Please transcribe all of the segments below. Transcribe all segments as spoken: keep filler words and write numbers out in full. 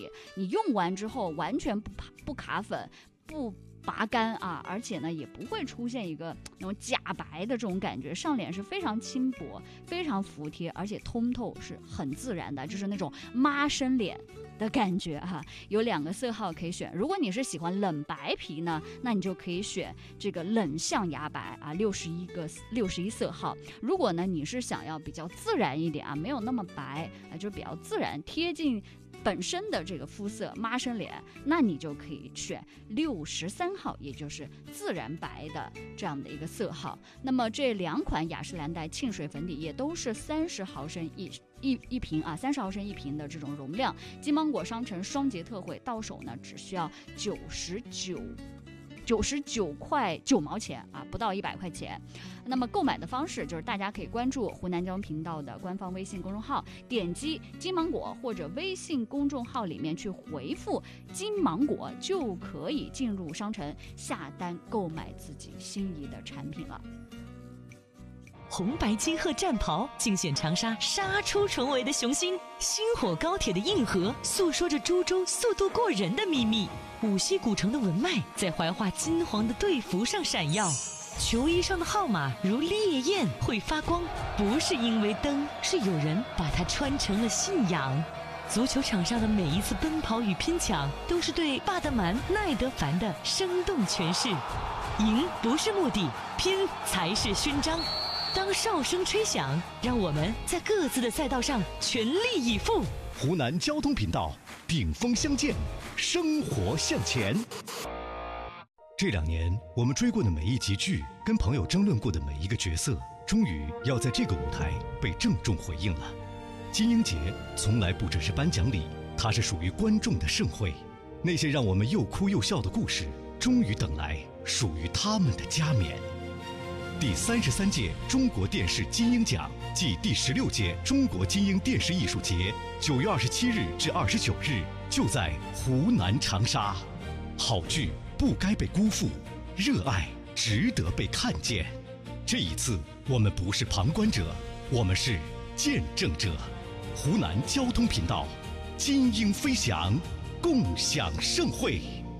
体，你用完之后完全不不卡粉，不拔干啊，而且呢也不会出现一个那种假白的这种感觉，上脸是非常轻薄，非常服帖，而且通透，是很自然的，就是那种妈生脸的感觉哈、啊。有两个色号可以选，如果你是喜欢冷白皮呢，那你就可以选这个冷象牙白啊，六十一个六十一色号。如果呢你是想要比较自然一点啊，没有那么白啊，就比较自然贴近本身的这个肤色妈生脸，那你就可以选六十三号，也就是自然白的这样的一个色号。那么这两款雅诗兰黛沁水粉底液都是三十毫升一一一瓶啊，三十毫升一瓶的这种容量。金芒果商城双节特惠，到手呢只需要九十九。九十九块九毛钱啊，不到一百块钱。那么购买的方式就是大家可以关注湖南交通频道的官方微信公众号，点击金芒果或者微信公众号里面去回复金芒果，就可以进入商城下单购买自己心仪的产品了。 红白金鹤战袍尽显长沙杀出重围的雄心，星火高铁的硬核诉说着株洲速度过人的秘密，五溪古城的文脉在怀化金黄的队服上闪耀，球衣上的号码如烈焰会发光，不是因为灯，是有人把它穿成了信仰。足球场上的每一次奔跑与拼抢，都是对巴德曼、奈德凡的生动诠释。赢不是目的，拼才是勋章。当哨声吹响，让我们在各自的赛道上全力以赴。 湖南交通频道，顶峰相见，生活向前。这两年，我们追过的每一集剧，跟朋友争论过的每一个角色，终于要在这个舞台被郑重回应了。金鹰节从来不只是颁奖礼，它是属于观众的盛会。那些让我们又哭又笑的故事，终于等来属于他们的加冕。第三十三届中国电视金鹰奖暨第十六届中国金鹰电视艺术节，九月二十七日至二十九日，就在湖南长沙。好剧不该被辜负，热爱值得被看见。这一次，我们不是旁观者，我们是见证者。湖南交通频道，金鹰飞翔，共享盛会。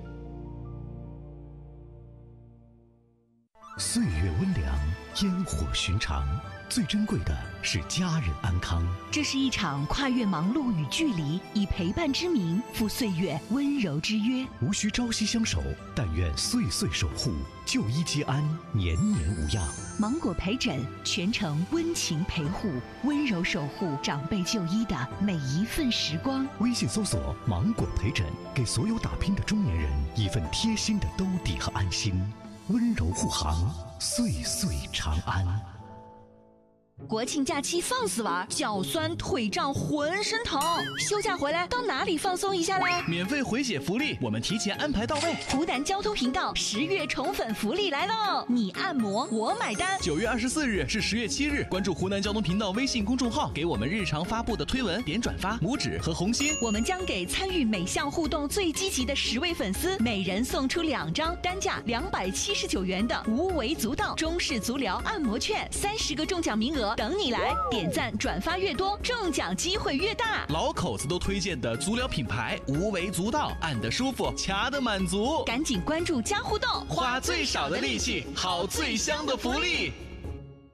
岁月温凉，烟火寻常，最珍贵的是家人安康。 这是一场跨越忙碌与距离，以陪伴之名赴岁月温柔之约。 无需朝夕相守，但愿岁岁守护，就医皆安，年年无恙。 芒果陪诊，全程温情陪护，温柔守护长辈就医的每一份时光。 微信搜索芒果陪诊，给所有打拼的中年人一份贴心的兜底和安心。温柔护航，岁岁长安。 国庆假期放肆玩，脚酸腿胀浑身疼，休假回来到哪里放松一下嘞？ 免费回血福利，我们提前安排到位。 湖南交通频道十月宠粉福利来喽！你按摩我买单。 九月二十四日至十月七日，关注湖南交通频道微信公众号，给我们日常发布的推文点转发、拇指和红心。 我们将给参与每项互动最积极的十位粉丝，每人送出两张单价两百七十九元的无为足道中式足疗按摩券，三十个中奖名额等你来，点赞转发越多，中奖机会越大。 老口子都推荐的足疗品牌无为足道，按得舒服，掐得满足。 赶紧关注加互动， 花最少的力气，好最香的福利。